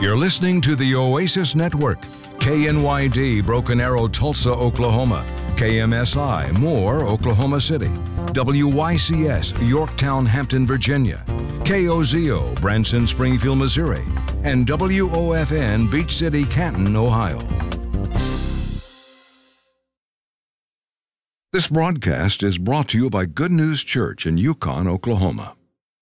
You're listening to the Oasis Network, KNYD, Broken Arrow, Tulsa, Oklahoma, KMSI, Moore, Oklahoma City, WYCS, Yorktown, Hampton, Virginia, KOZO, Branson, Springfield, Missouri, and WOFN, Beach City, Canton, Ohio. This broadcast is brought to you by Good News Church in Yukon, Oklahoma.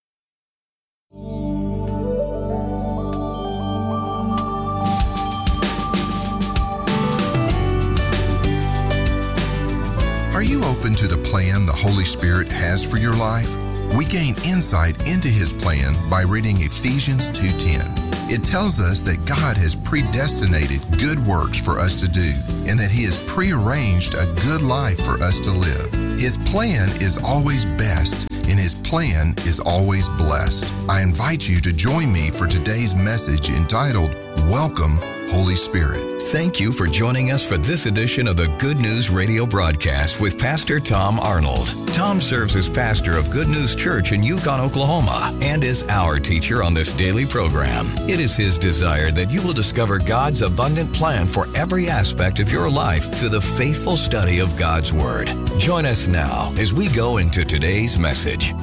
Are you open to the plan the Holy Spirit has for your life? We gain insight into His plan by reading Ephesians 2:10. It tells us that God has predestinated good works for us to do and that He has prearranged a good life for us to live. His plan is always best and His plan is always blessed. I invite you to join me for today's message entitled, Welcome, Holy Spirit. Thank you for joining us for this edition of the Good News Radio broadcast with Pastor Tom Arnold. Tom serves as pastor of Good News Church in Yukon, Oklahoma, and is our teacher on this daily program. It is his desire that you will discover God's abundant plan for every aspect of your life through the faithful study of God's Word. Join us now as we go into today's message.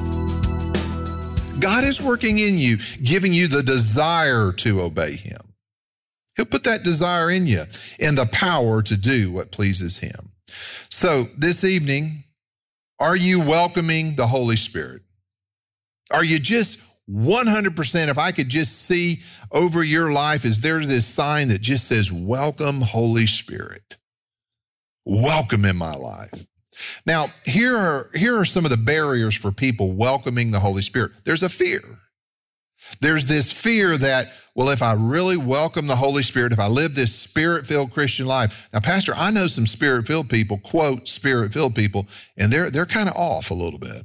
God is working in you, giving you the desire to obey Him. He'll put that desire in you and the power to do what pleases Him. So this evening, are you welcoming the Holy Spirit? Are you just 100%, if I could just see over your life, is there this sign that just says, Welcome, Holy Spirit? Welcome in my life. Now, here are some of the barriers for people welcoming the Holy Spirit. There's a fear. There's this fear that, well, if I really welcome the Holy Spirit, if I live this Spirit-filled Christian life. Now, Pastor, I know some Spirit-filled people, quote, Spirit-filled people, and they're kind of off a little bit.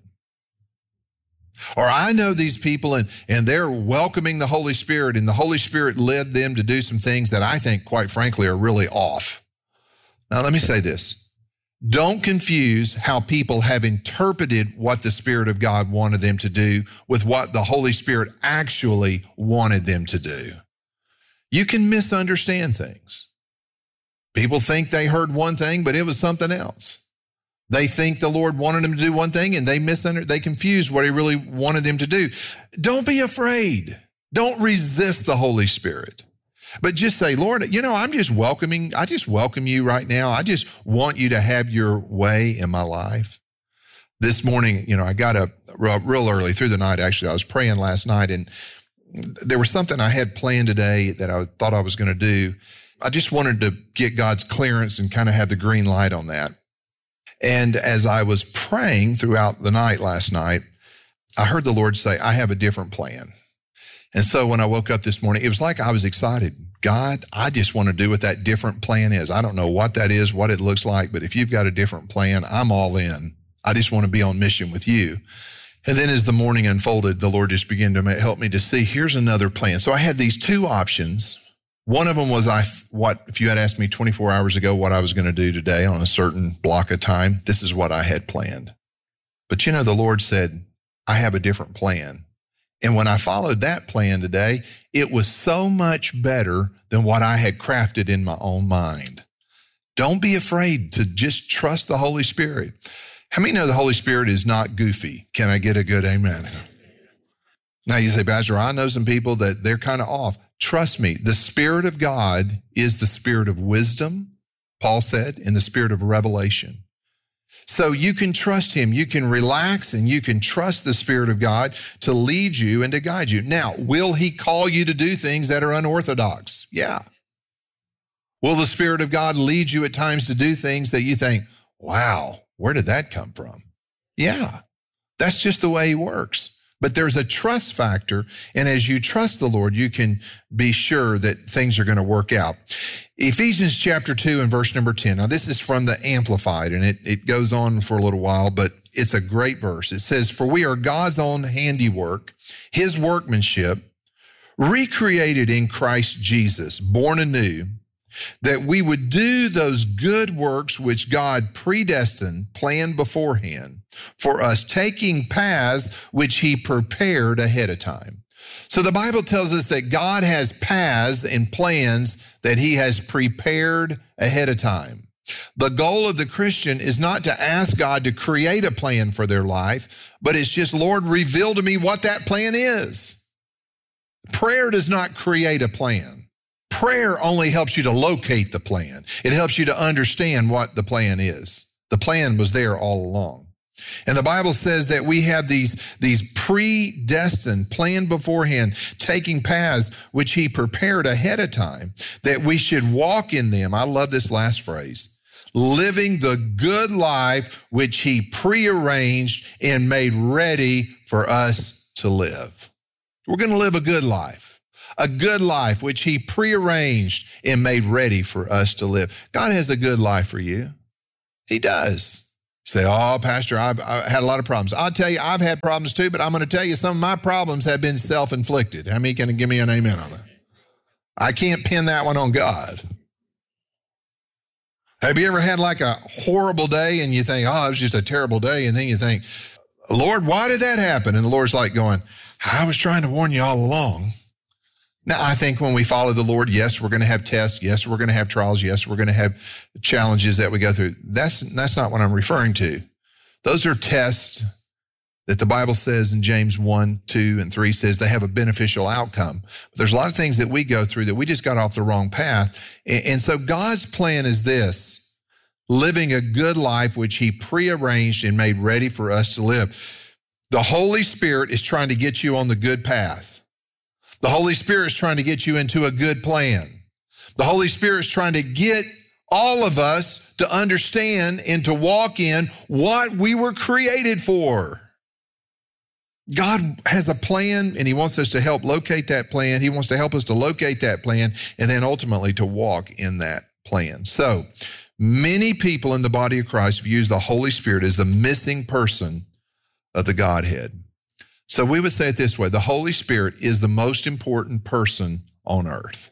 Or I know these people and they're welcoming the Holy Spirit, and the Holy Spirit led them to do some things that I think, quite frankly, are really off. Now, let me say this. Don't confuse how people have interpreted what the Spirit of God wanted them to do with what the Holy Spirit actually wanted them to do. You can misunderstand things. People think they heard one thing, but it was something else. They think the Lord wanted them to do one thing, and they confused what He really wanted them to do. Don't be afraid. Don't resist the Holy Spirit. But just say, Lord, I just welcome you right now. I just want you to have your way in my life. This morning, I got up real early through the night. Actually, I was praying last night, and there was something I had planned today that I thought I was going to do. I just wanted to get God's clearance and kind of have the green light on that. And as I was praying throughout the night last night, I heard the Lord say, I have a different plan. And so when I woke up this morning, it was like I was excited. God, I just want to do what that different plan is. I don't know what that is, what it looks like, but if you've got a different plan, I'm all in. I just want to be on mission with you. And then as the morning unfolded, the Lord just began to help me to see, here's another plan. So I had these two options. One of them was if you had asked me 24 hours ago what I was going to do today on a certain block of time, this is what I had planned. But the Lord said, I have a different plan. And when I followed that plan today, it was so much better than what I had crafted in my own mind. Don't be afraid to just trust the Holy Spirit. How many know the Holy Spirit is not goofy? Can I get a good amen? Now you say, Pastor, I know some people that they're kind of off. Trust me, the Spirit of God is the Spirit of wisdom, Paul said, and the Spirit of revelation. So you can trust Him, you can relax, and you can trust the Spirit of God to lead you and to guide you. Now, will He call you to do things that are unorthodox? Yeah. Will the Spirit of God lead you at times to do things that you think, wow, where did that come from? Yeah, that's just the way He works. But there's a trust factor, and as you trust the Lord, you can be sure that things are going to work out. Ephesians chapter 2 and verse number 10. Now, this is from the Amplified, and it goes on for a little while, but it's a great verse. It says, For we are God's own handiwork, His workmanship, recreated in Christ Jesus, born anew, that we would do those good works which God predestined, planned beforehand for us, taking paths which He prepared ahead of time, So the Bible tells us that God has paths and plans that he has prepared ahead of time. The goal of the Christian is not to ask God to create a plan for their life, but it's just, Lord, reveal to me what that plan is. Prayer does not create a plan. Prayer only helps you to locate the plan. It helps you to understand what the plan is. The plan was there all along. And the Bible says that we have these predestined, planned beforehand, taking paths which he prepared ahead of time, that we should walk in them. I love this last phrase. Living the good life which he prearranged and made ready for us to live. We're going to live a good life which he prearranged and made ready for us to live. God has a good life for you. He does. You say, oh, Pastor, I've had a lot of problems. I'll tell you, I've had problems too, but I'm going to tell you some of my problems have been self-inflicted. How many can give me an amen on that? I can't pin that one on God. Have you ever had like a horrible day and you think, oh, it was just a terrible day, and then you think, Lord, why did that happen? And the Lord's like going, I was trying to warn you all along. Now, I think when we follow the Lord, yes, we're going to have tests. Yes, we're going to have trials. Yes, we're going to have challenges that we go through. That's not what I'm referring to. Those are tests that the Bible says in James 1, 2, and 3 says they have a beneficial outcome. But there's a lot of things that we go through that we just got off the wrong path. And so God's plan is this: living a good life which he prearranged and made ready for us to live. The Holy Spirit is trying to get you on the good path. The Holy Spirit is trying to get you into a good plan. The Holy Spirit is trying to get all of us to understand and to walk in what we were created for. God has a plan, and he wants us to help locate that plan. He wants to help us to locate that plan and then ultimately to walk in that plan. So many people in the body of Christ views the Holy Spirit as the missing person of the Godhead. So we would say it this way: the Holy Spirit is the most important person on earth.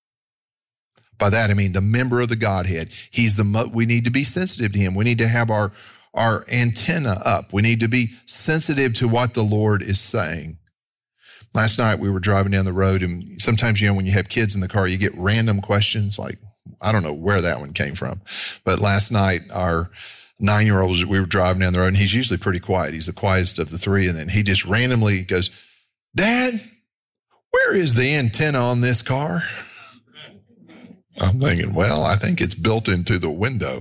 By that, I mean the member of the Godhead. We need to be sensitive to him. We need to have our antenna up. We need to be sensitive to what the Lord is saying. Last night we were driving down the road, and sometimes, when you have kids in the car, you get random questions. Like, I don't know where that one came from. But last night, our 9-year-old, we were driving down the road, and he's usually pretty quiet. He's the quietest of the three. And then he just randomly goes, Dad, where is the antenna on this car? I'm thinking, well, I think it's built into the window.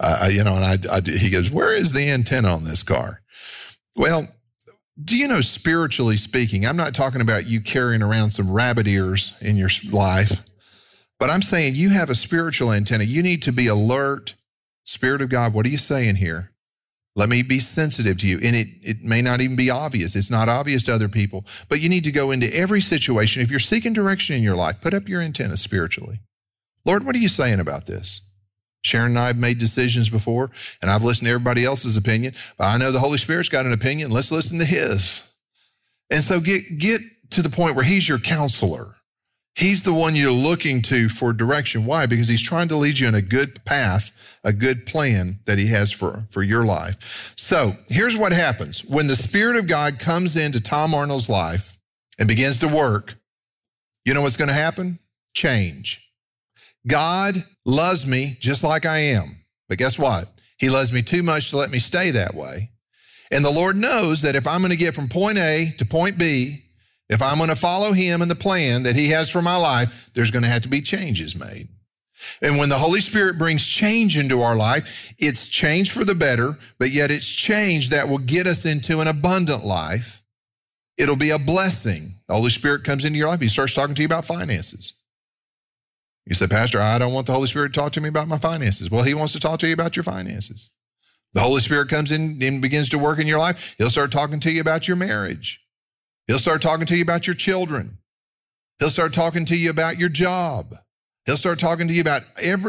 He goes, where is the antenna on this car? Well, do you know, spiritually speaking, I'm not talking about you carrying around some rabbit ears in your life, but I'm saying you have a spiritual antenna. You need to be alert. Spirit of God, what are you saying here? Let me be sensitive to you. And it may not even be obvious. It's not obvious to other people, but you need to go into every situation. If you're seeking direction in your life, put up your antenna spiritually. Lord, what are you saying about this? Sharon and I have made decisions before, and I've listened to everybody else's opinion, but I know the Holy Spirit's got an opinion. Let's listen to his. And so get to the point where he's your counselor. He's the one you're looking to for direction. Why? Because he's trying to lead you in a good path, a good plan that he has for your life. So here's what happens. When the Spirit of God comes into Tom Arnold's life and begins to work, you know what's going to happen? Change. God loves me just like I am. But guess what? He loves me too much to let me stay that way. And the Lord knows that if I'm going to get from point A to point B, if I'm going to follow him and the plan that he has for my life, there's going to have to be changes made. And when the Holy Spirit brings change into our life, it's change for the better, but yet it's change that will get us into an abundant life. It'll be a blessing. The Holy Spirit comes into your life. He starts talking to you about finances. You say, Pastor, I don't want the Holy Spirit to talk to me about my finances. Well, he wants to talk to you about your finances. The Holy Spirit comes in and begins to work in your life. He'll start talking to you about your marriage. He'll start talking to you about your children. He'll start talking to you about your job. He'll start talking to you about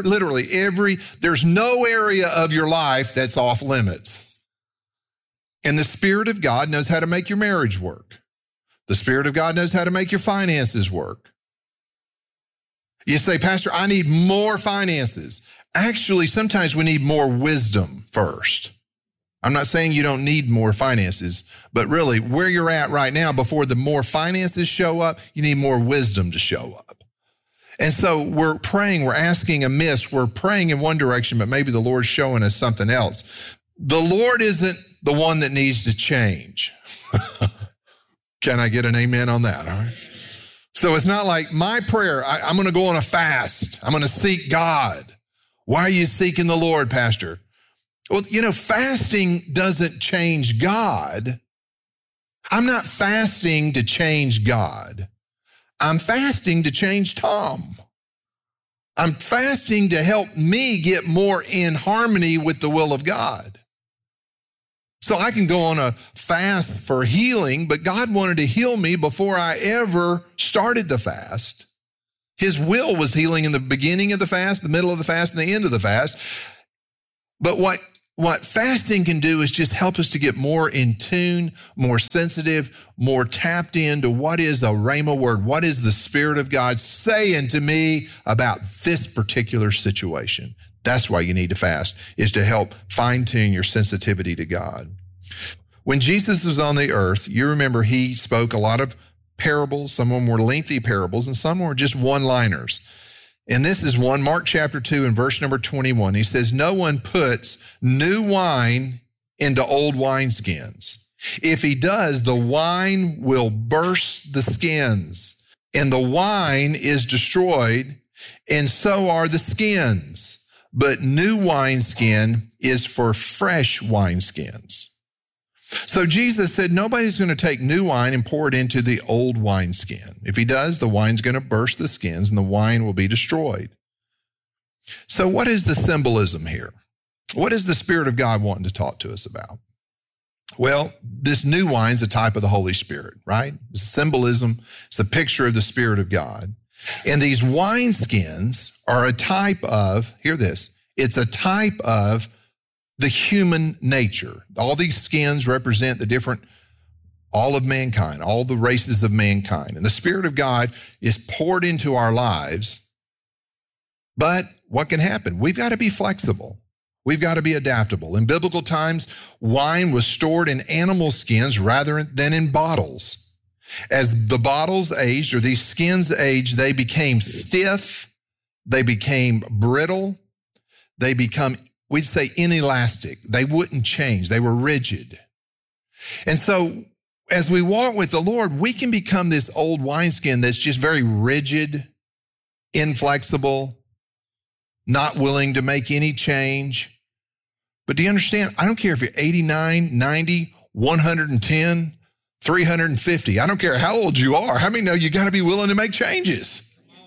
there's no area of your life that's off limits. And the Spirit of God knows how to make your marriage work. The Spirit of God knows how to make your finances work. You say, Pastor, I need more finances. Actually, sometimes we need more wisdom first. I'm not saying you don't need more finances, but really where you're at right now, before the more finances show up, you need more wisdom to show up. And so we're praying, we're asking amiss, we're praying in one direction, but maybe the Lord's showing us something else. The Lord isn't the one that needs to change. Can I get an amen on that? All right. So it's not like my prayer, I'm going to go on a fast. I'm going to seek God. Why are you seeking the Lord, Pastor? Well, fasting doesn't change God. I'm not fasting to change God. I'm fasting to change Tom. I'm fasting to help me get more in harmony with the will of God. So I can go on a fast for healing, but God wanted to heal me before I ever started the fast. His will was healing in the beginning of the fast, the middle of the fast, and the end of the fast. But what fasting can do is just help us to get more in tune, more sensitive, more tapped into what is a rhema word, what is the Spirit of God saying to me about this particular situation. That's why you need to fast, is to help fine-tune your sensitivity to God. When Jesus was on the earth, you remember he spoke a lot of parables. Some of them were lengthy parables, and some were just one-liners. And this is one, Mark chapter 2 and verse number 21. He says, no one puts new wine into old wineskins. If he does, the wine will burst the skins, and the wine is destroyed, and so are the skins. But new wineskin is for fresh wineskins. So Jesus said, nobody's going to take new wine and pour it into the old wineskin. If he does, the wine's going to burst the skins and the wine will be destroyed. So what is the symbolism here? What is the Spirit of God wanting to talk to us about? Well, this new wine is a type of the Holy Spirit, right? It's symbolism. It's the picture of the Spirit of God. And these wineskins are a type of, hear this, it's a type of the human nature. All these skins represent all of mankind, all the races of mankind. And the Spirit of God is poured into our lives. But what can happen? We've got to be flexible. We've got to be adaptable. In biblical times, wine was stored in animal skins rather than in bottles. As the bottles aged, or these skins aged, they became stiff, they became brittle, they become, we'd say, inelastic. They wouldn't change. They were rigid. And so as we walk with the Lord, we can become this old wineskin that's just very rigid, inflexible, not willing to make any change. But do you understand? I don't care if you're 89, 90, 110, 350. I don't care how old you are. How many know you got to be willing to make changes?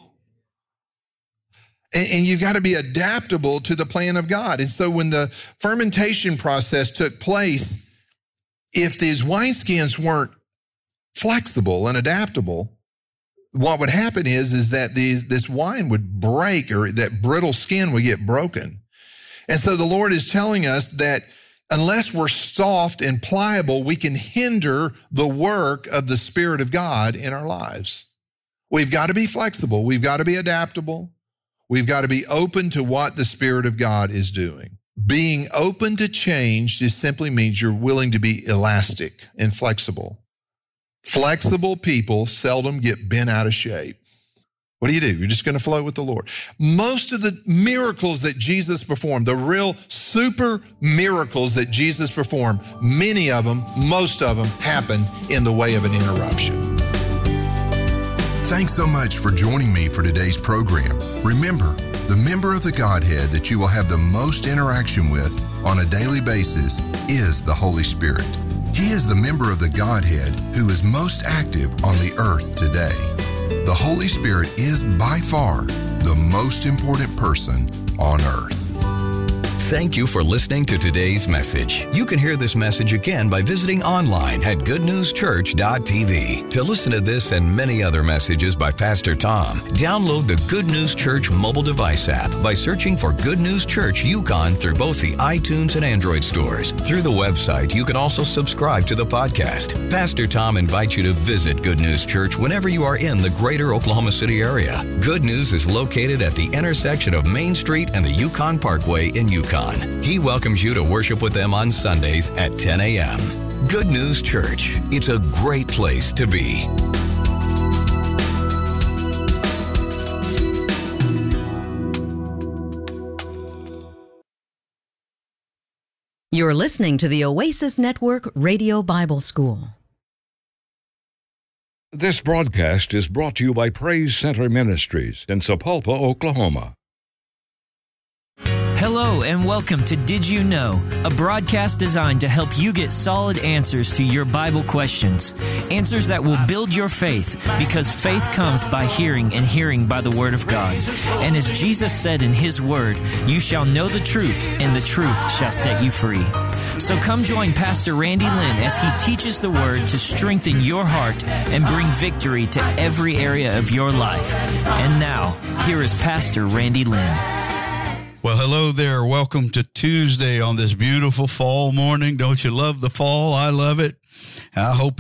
And you've got to be adaptable to the plan of God. And so when the fermentation process took place, if these wineskins weren't flexible and adaptable, what would happen is that this wine would break, or that brittle skin would get broken. And so the Lord is telling us that unless we're soft and pliable, we can hinder the work of the Spirit of God in our lives. We've got to be flexible. We've got to be adaptable. We've got to be open to what the Spirit of God is doing. Being open to change just simply means you're willing to be elastic and flexible. Flexible people seldom get bent out of shape. What do? You're just going to flow with the Lord. Most of the miracles that Jesus performed, the real super miracles that Jesus performed, many of them, most of them happen in the way of an interruption. Thanks so much for joining me for today's program. Remember, the member of the Godhead that you will have the most interaction with on a daily basis is the Holy Spirit. He is the member of the Godhead who is most active on the earth today. The Holy Spirit is by far the most important person on earth. Thank you for listening to today's message. You can hear this message again by visiting online at goodnewschurch.tv. To listen to this and many other messages by Pastor Tom, download the Good News Church mobile device app by searching for Good News Church Yukon through both the iTunes and Android stores. Through the website, you can also subscribe to the podcast. Pastor Tom invites you to visit Good News Church whenever you are in the greater Oklahoma City area. Good News is located at the intersection of Main Street and the Yukon Parkway in Yukon. Yukon. He welcomes you to worship with them on Sundays at 10 a.m. Good News Church. It's a great place to be. You're listening to the Oasis Network Radio Bible School. This broadcast is brought to you by Praise Center Ministries in Sapulpa, Oklahoma. Hello and welcome to Did You Know, a broadcast designed to help you get solid answers to your Bible questions. Answers that will build your faith, because faith comes by hearing and hearing by the Word of God. And as Jesus said in His Word, you shall know the truth, and the truth shall set you free. So come join Pastor Randy Lynn as he teaches the Word to strengthen your heart and bring victory to every area of your life. And now, here is Pastor Randy Lynn. Well, hello there. Welcome to Tuesday on this beautiful fall morning. Don't you love the fall? I love it. I hope